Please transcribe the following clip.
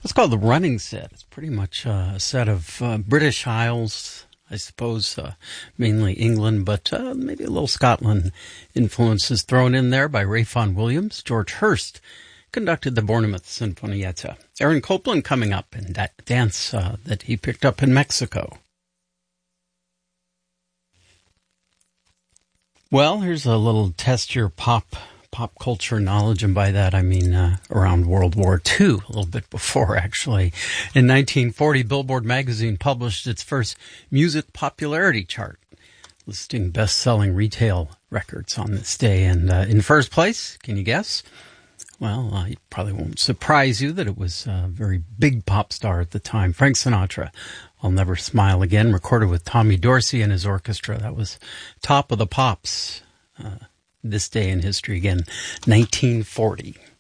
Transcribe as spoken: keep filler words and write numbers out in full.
It's called the Running Set. It's pretty much uh, a set of uh, British Isles, I suppose, uh, mainly England, but uh, maybe a little Scotland influences thrown in there by Ralph Vaughan Williams. George Hurst conducted the Bournemouth Sinfonietta. Aaron Copland coming up in that dance uh, that he picked up in Mexico. Well, here's a little test your pop pop culture knowledge, and by that I mean uh, around World War Two, a little bit before, actually. In nineteen forty, Billboard magazine published its first music popularity chart, listing best-selling retail records on this day. And uh, in first place, can you guess? Well, uh, it probably won't surprise you that it was a very big pop star at the time, Frank Sinatra. I'll Never Smile Again, recorded with Tommy Dorsey and his orchestra. That was top of the pops uh, this day in history again, nineteen forty.